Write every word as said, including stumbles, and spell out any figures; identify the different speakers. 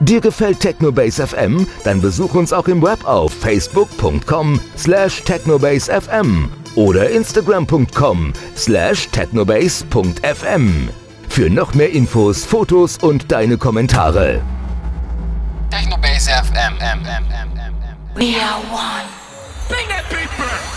Speaker 1: Dir gefällt Technobase F M? Dann besuch uns auch im Web auf facebook punkt com slash technobase f m oder instagram punkt com slash technobase punkt f m. Für noch mehr Infos, Fotos und deine Kommentare.
Speaker 2: Technobase F M.
Speaker 3: We are one. Bring that beat back.